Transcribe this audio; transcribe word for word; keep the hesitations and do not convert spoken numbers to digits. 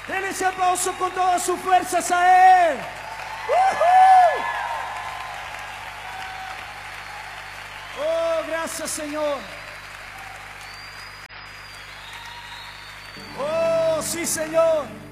Den ese aplauso con todas sus fuerzas a Él. ¡Uh-huh! Oh, gracias, Señor. Oh, sí, Señor.